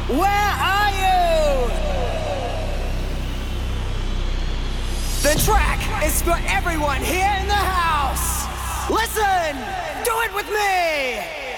Where are you? The track is for everyone here in the house. Listen, do it with me.